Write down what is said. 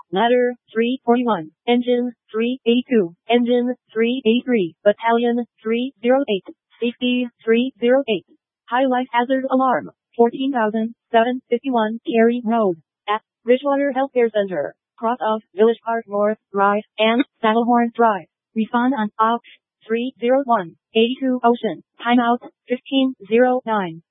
Ladder 341, Engine 382, Engine 383, Battalion 308, Safety 308. High life hazard alarm, 14,751 Cary Road, at Bridgewater Healthcare Center, cross of Village Park North Drive and Saddlehorn Drive. Refund on AUX 301, 82 Ocean, timeout 1509.